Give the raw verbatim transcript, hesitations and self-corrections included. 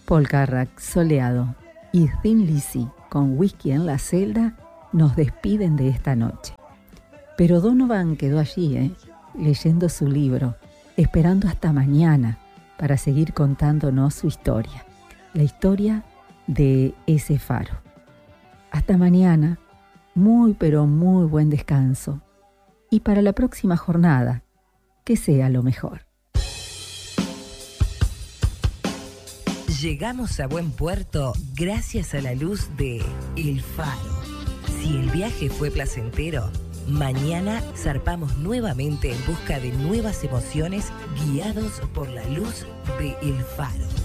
Paul Carrack, Soleado y Thin Lizzy con Whisky en la celda nos despiden de esta noche. Pero Donovan quedó allí, ¿eh? leyendo su libro, esperando hasta mañana para seguir contándonos su historia, la historia de ese faro. Hasta mañana, muy pero muy buen descanso y para la próxima jornada, que sea lo mejor. Llegamos a buen puerto gracias a la luz de El Faro. Si el viaje fue placentero, mañana zarpamos nuevamente en busca de nuevas emociones guiados por la luz de El Faro.